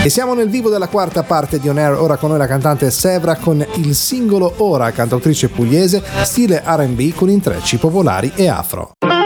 E siamo nel vivo della quarta parte di On Air. Ora con noi la cantante Sevra con il singolo Ora, cantautrice pugliese, stile R&B con intrecci popolari e afro.